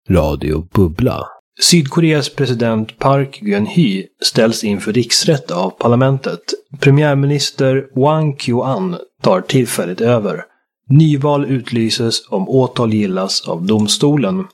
Radio Bubbla. Sydkoreas president Park Geun-hye ställs inför riksrätt av parlamentet. Premiärminister Hwang Kyo-an tar tillfälligt över. Nyval utlyses om åtal gillas av domstolen.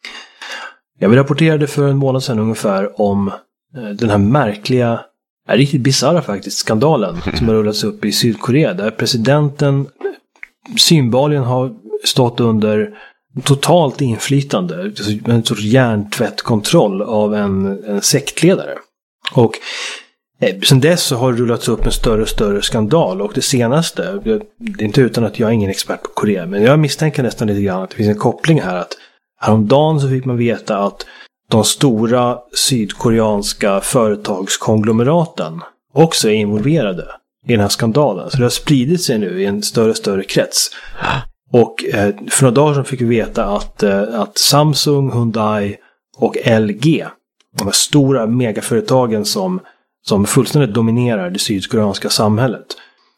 Jag rapporterade för en månad sedan ungefär om den här märkliga, riktigt bizarra faktiskt, skandalen som har rullats upp i Sydkorea, där presidenten synbarligen har stått under totalt inflytande, en sorts hjärntvättkontroll av en sektledare. Och sen dess så har det rullats upp en större och större skandal, och det senaste, det är inte utan att jag är ingen expert på Korea, men jag misstänker nästan lite grann att det finns en koppling här, att häromdagen så fick man veta att de stora sydkoreanska företagskonglomeraten också är involverade i den här skandalen. Så det har spridit sig nu i en större och större krets. Och för några dagar sedan fick vi veta att Samsung, Hyundai och LG, de här stora megaföretagen som fullständigt dominerar det sydkoreanska samhället.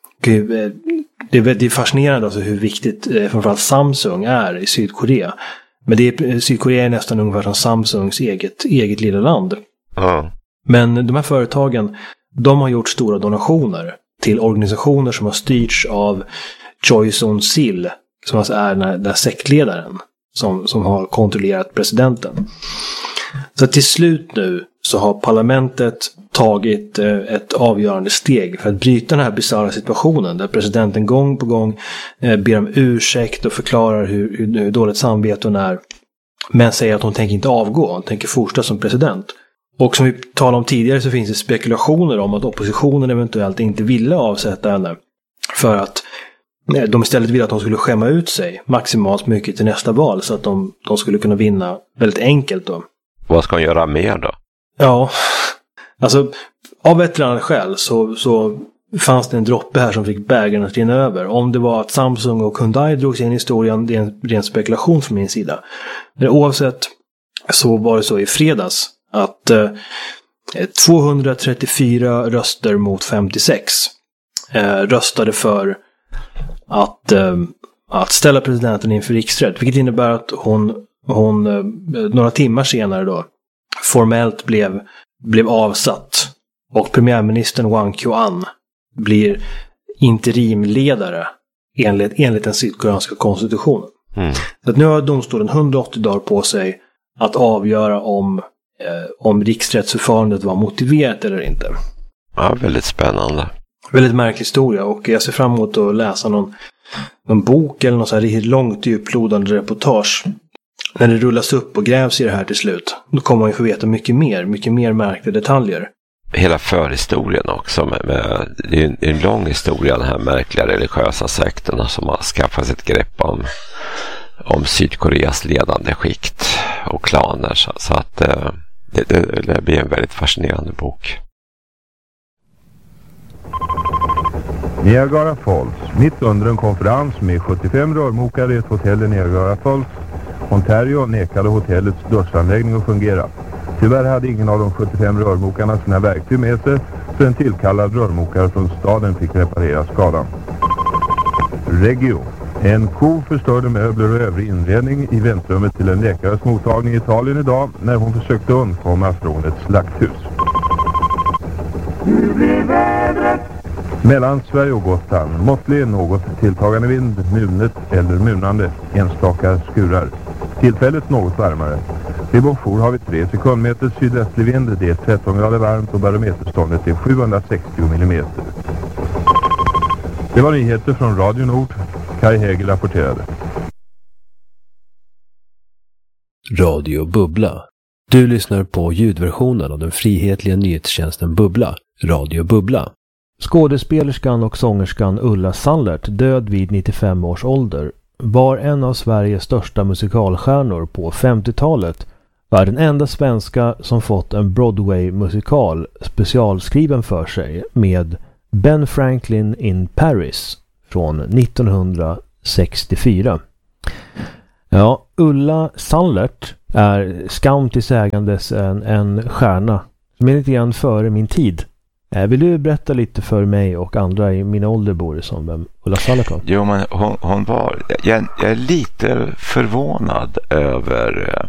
Det är fascinerande alltså hur viktigt framförallt Samsung är i Sydkorea. Men Sydkorea är nästan ungefär som Samsungs eget lilla land. Men de här företagen, de har gjort stora donationer till organisationer som har styrts av Choi Soon-sil, som alltså är den här sektledaren som har kontrollerat presidenten. Så till slut nu så har parlamentet tagit ett avgörande steg för att bryta den här bizarra situationen där presidenten gång på gång ber om ursäkt och förklarar hur dåligt samvete hon är, men säger att hon tänker inte avgå, hon tänker fortsätta som president. Och som vi talade om tidigare så finns det spekulationer om att oppositionen eventuellt inte ville avsätta henne för att de istället ville att de skulle skämma ut sig maximalt mycket till nästa val, så att de skulle kunna vinna väldigt enkelt då. Vad ska hon göra mer då? Ja, alltså av ett eller annat skäl så fanns det en droppe här som fick bägaren att rinna över. Om det var att Samsung och Hyundai drogs in i historien, det är en ren spekulation från min sida. Men oavsett så var det så i fredags att 234 röster mot 56 röstade för att ställa presidenten inför riksrätt, vilket innebär att hon några timmar senare då formellt blev avsatt, och premiärministern Hwang Kyo-an blir interimledare enligt den sydkoreanska konstitutionen. Så att nu har domstolen 180 dagar på sig att avgöra om riksrättsförfarandet var motiverat eller inte. Ja, väldigt spännande. Väldigt märklig historia, och jag ser fram emot att läsa någon bok eller något så här riktigt långt djuplodande reportage när det rullas upp och grävs i det här till slut. Då kommer man ju få veta mycket mer märkliga detaljer. Hela förhistorien också. Det är en lång historia, den här märkliga religiösa sekterna som har skaffat sig ett grepp om Sydkoreas ledande skikt och klaner. Så att det blir en väldigt fascinerande bok. Niagara Falls, mitt under en konferens med 75 rörmokare i ett hotell i Niagara Falls, Ontario, nekade hotellets duschanläggning att fungera. Tyvärr hade ingen av de 75 rörmokarna sina verktyg med sig, så en tillkallad rörmokare från staden fick reparera skadan. Regio. En ko förstörde möbler och övrig inredning i väntrummet till en läkares mottagning i Italien idag när hon försökte undkomma från ett slakthus. Hur blir vädret? Mellan Sverige och Gotland, måttlig något tilltagande vind, munet eller munande, enstaka skurar. Tillfället något varmare. Vid Bonjour har vi 3 sekundmeter sydvästlig vind, det är 13 grader varmt och barometerståndet är 760 millimeter. Det var nyheter från Radio Nord. Kai Häger rapporterade. Radio Bubbla. Du lyssnar på ljudversionen av den frihetliga nyhetstjänsten Bubbla, Radio Bubbla. Skådespelerskan och sångerskan Ulla Sandlert, död vid 95 års ålder, var en av Sveriges största musikalstjärnor på 50-talet, var den enda svenska som fått en Broadway-musikal specialskriven för sig med Ben Franklin in Paris från 1964. Ja, Ulla Sandlert är skam till sägandes en stjärna som är lite grann före min tid. Vill du berätta lite för mig och andra i min ålder bor som vem Ulla Sandlert var? Jo, men hon var... Jag är lite förvånad över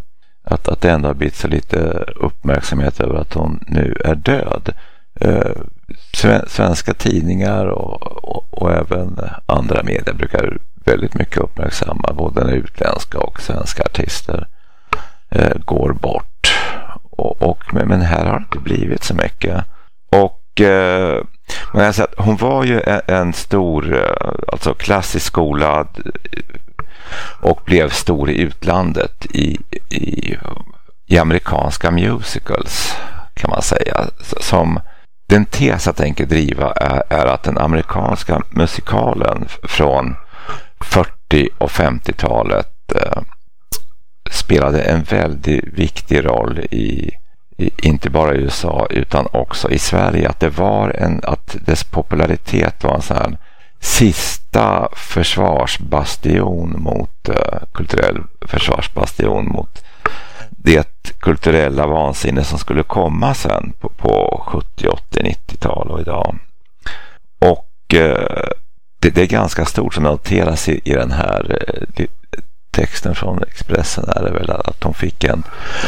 att det ändå har blivit så lite uppmärksamhet över att hon nu är död. Svenska tidningar och även andra medier brukar väldigt mycket uppmärksamma både när utländska och svenska artister går bort. Men här har det inte blivit så mycket. Och man kan säga att hon var ju en stor, alltså klassisk skolad och blev stor i utlandet i amerikanska musicals, kan man säga. Som den tes jag tänker driva är att den amerikanska musikalen från 40- och 50-talet spelade en väldigt viktig roll i inte bara i USA utan också i Sverige. Att dess popularitet var en sån här sista försvarsbastion mot kulturell försvarsbastion mot det kulturella vansinne som skulle komma sen på 70, 80, 90-tal och idag. Och det är ganska stort som noteras i den här texten från Expressen är det väl att de fick en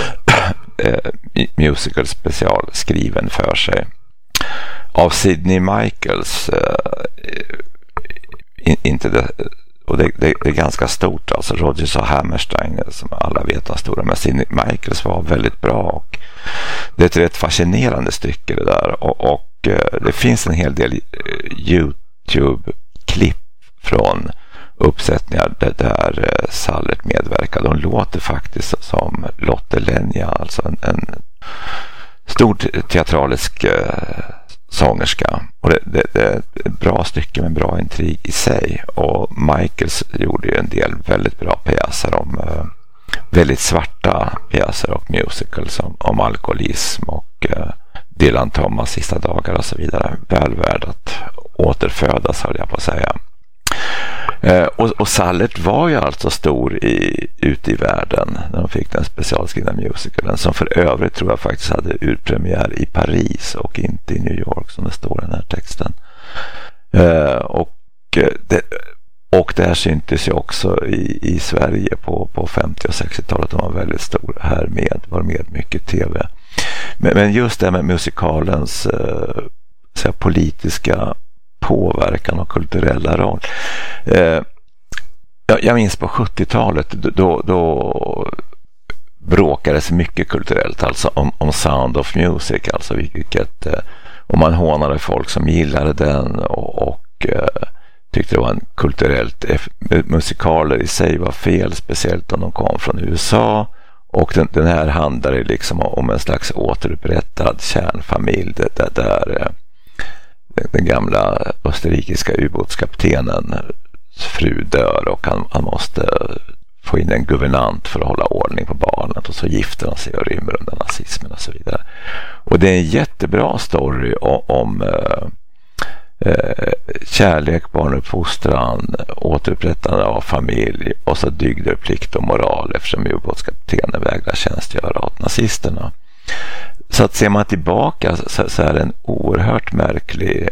musical special skriven för sig av Sidney Michaels, inte det, och det är ganska stort, alltså Rodgers och Hammerstein som alla vet var stora, men Sidney Michaels var väldigt bra och det är ett rätt fascinerande stycke det där och det finns en hel del YouTube-klipp från uppsättningar där Sallert medverkade. Hon låter faktiskt som Lotte Lenya, alltså en stor teatralisk sångerska. Och det är ett bra stycke med bra intrig i sig. Och Michaels gjorde ju en del väldigt bra pjäser om väldigt svarta pjäser och musicals om alkoholism och Dylan Thomas sista dagar och så vidare. Väl värd att återfödas, höll jag på att säga. Och Sallert var ju alltså stor ute i världen när de fick den specialskrivna musicalen som för övrigt tror jag faktiskt hade urpremiär i Paris och inte i New York som det står i den här texten. Och det här syntes ju också i Sverige på 50- och 60-talet. De var väldigt stor här var med mycket tv. Men just det med musikalens politiska påverkan och kulturella roll. Jag minns på 70-talet då bråkades mycket kulturellt alltså om Sound of Music, alltså vilket om man hånade folk som gillade den och tyckte det var en kulturellt musikaler i sig var fel, speciellt om de kom från USA. Och den här handlar liksom om en slags återupprättad kärnfamilj där den gamla österrikiska ubåtskaptenen fru dör och han måste få in en guvernant för att hålla ordning på barnet och så gifter han sig och rymmer under nazismen och så vidare. Och det är en jättebra story om kärlek, barnuppfostran, återupprättande av familj och så dygder, plikt och moral eftersom ubåtskaptenen vägrar tjänstgöra åt nazisterna. Så att ser man tillbaka så är det en oerhört märklig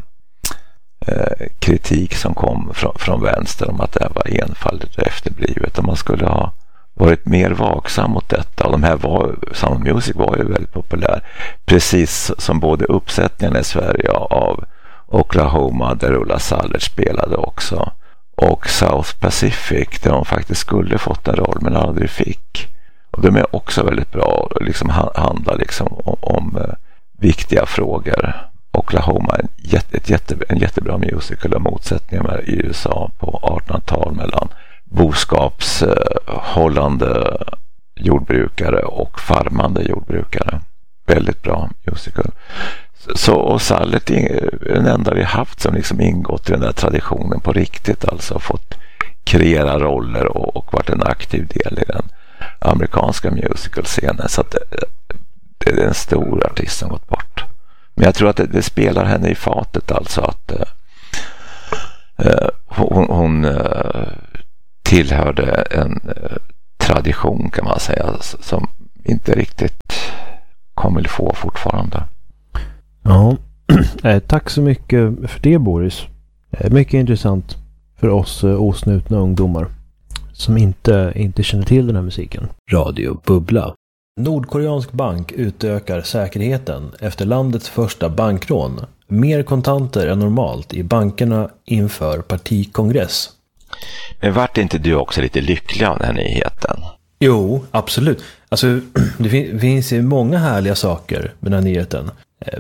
kritik som kom från vänster om att det var enfaldigt och efterblivet. Och man skulle ha varit mer vaksam mot detta. Och Sound of Music var ju väldigt populär. Precis som både uppsättningarna i Sverige av Oklahoma där Ulla Sallert spelade också. Och South Pacific där hon faktiskt skulle fått en roll men aldrig fick. Och de är också väldigt bra och liksom handlar liksom om viktiga frågor. Oklahoma är en jättebra musical och motsättningar i USA på 1800-tal mellan boskapshållande jordbrukare och farmande jordbrukare. Väldigt bra musical. Och Sallert är den enda vi haft som liksom ingått i den där traditionen på riktigt, alltså fått kreera roller och varit en aktiv del i den amerikanska musicalscenen. Så att det är en stor artist som gått bort. Men jag tror att det spelar henne i fatet, alltså att hon tillhörde en tradition kan man säga som inte riktigt kommer att få fortfarande. Ja, tack så mycket för det, Boris. Mycket intressant för oss osnutna ungdomar. som inte känner till den här musiken. Radio Bubbla. Nordkoreansk bank utökar säkerheten efter landets första bankrån. Mer kontanter än normalt i bankerna inför partikongress. Men vart inte du också lite lycklig av den här nyheten? Jo, absolut. Alltså, det finns ju många härliga saker med den här nyheten.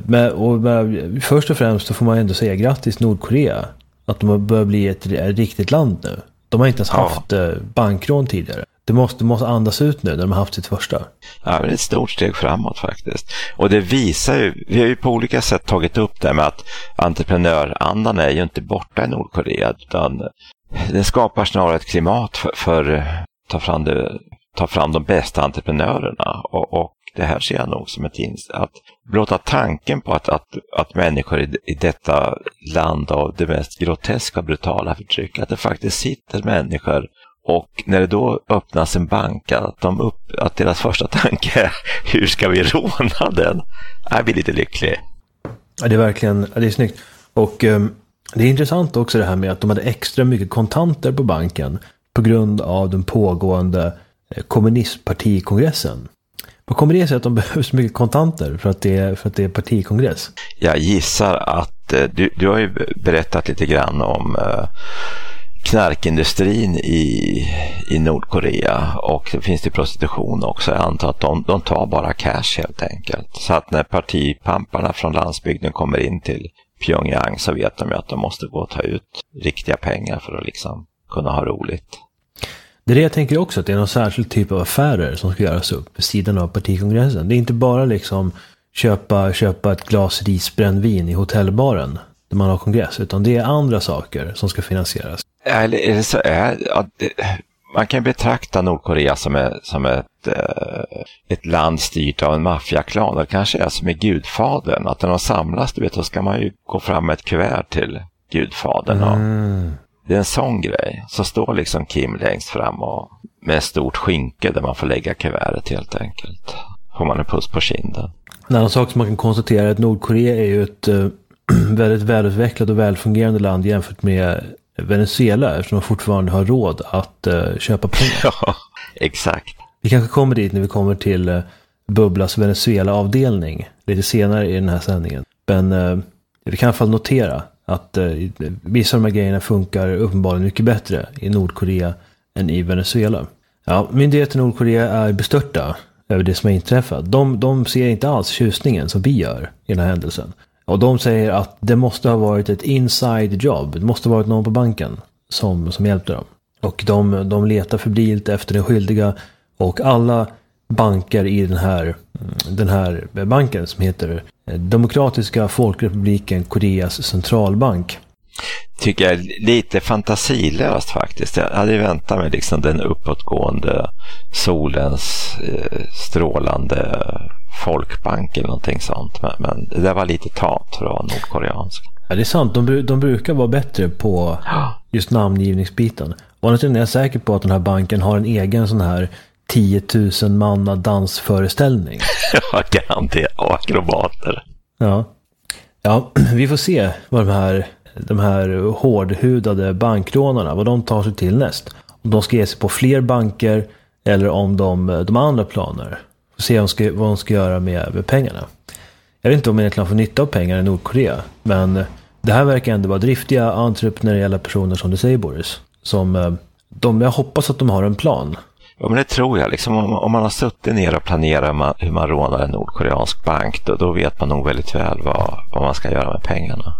Men först och främst så får man ändå säga grattis Nordkorea. Att de börjar bli ett riktigt land nu. De har inte ens haft bankrån tidigare. Det måste andas ut nu när de har haft sitt första. Ja, men det är ett stort steg framåt faktiskt. Och det visar ju, vi har ju på olika sätt tagit upp det med att entreprenörandan är ju inte borta i Nordkorea, utan det skapar snarare ett klimat för att ta fram de bästa entreprenörerna. Och det här ser jag nog som att blåta tanken på att människor i detta land av det mest groteska brutala förtryck, att det faktiskt sitter människor. Och när det då öppnas en bank, att deras första tanke är hur ska vi råna den? Jag blir lite lycklig. Ja, det är verkligen, det är snyggt. Och det är intressant också det här med att de hade extra mycket kontanter på banken på grund av den pågående kommunistpartikongressen. Vad kommer det sig att de behöver så mycket kontanter för att det är partikongress? Jag gissar att du har ju berättat lite grann om knarkindustrin i Nordkorea, och det finns det prostitution också. Jag antar att de tar bara cash helt enkelt. Så att när partipamparna från landsbygden kommer in till Pyongyang så vet de ju att de måste gå och ta ut riktiga pengar för att liksom kunna ha roligt. Det är det jag tänker också, att det är någon särskild typ av affärer som ska göras upp vid sidan av partikongressen. Det är inte bara liksom köpa ett glas risbrännvin i hotellbaren där man har kongress, utan det är andra saker som ska finansieras. Eller är det så man kan betrakta Nordkorea som ett land styrt av en maffiaklan. Det kanske är som i Gudfadern, att när de samlas, då ska man ju gå fram med ett kuvert till Gudfadern. Det är en sån grej. Så står liksom Kim längst fram och med ett stort skynke där man får lägga kuvertet helt enkelt. Får man en puss på kinden. En annan sak som man kan konstatera är att Nordkorea är ju ett väldigt välutvecklat och välfungerande land jämfört med Venezuela, eftersom man fortfarande har råd att köpa pengar. Ja, exakt. Vi kanske kommer dit när vi kommer till Bubblas Venezuela-avdelning lite senare i den här sändningen. Men vi kan i alla fall notera att vissa av de här grejerna funkar uppenbarligen mycket bättre i Nordkorea än i Venezuela. Ja, myndigheterna i Nordkorea är bestörta över det som har inträffat. De ser inte alls tjusningen som vi gör i den här händelsen. Och de säger att det måste ha varit ett inside job. Det måste ha varit någon på banken som hjälpte dem. Och de letar febrilt efter den skyldiga. Och alla banker i den här banken som heter Demokratiska Folkrepubliken Koreas centralbank. Tycker jag är lite fantasilöst faktiskt. Jag hade väntat mig liksom den uppåtgående solens strålande folkbank eller någonting sånt. Men det där var lite tamt för att vara nordkoreansk. Ja, det är sant. De brukar vara bättre på just namngivningsbiten. Och nu är jag säker på att den här banken har en egen sån här 10 000 manna dansföreställning. Ja, garanterat. Och akrobater. Ja, vi får se vad de här hårdhudade bankrånarna, vad de tar sig till näst. Om de ska ge sig på fler banker eller om de har andra planer. Får se vad de ska göra med pengarna. Jag vet inte om man egentligen får nytta av pengar i Nordkorea, men det här verkar ändå vara driftiga entreprenöriella personer som du säger, Boris. Jag hoppas att de har en plan. Ja, men det tror jag. Liksom, om man har suttit ner och planerat hur man rånar en nordkoreansk bank, då vet man nog väldigt väl vad man ska göra med pengarna.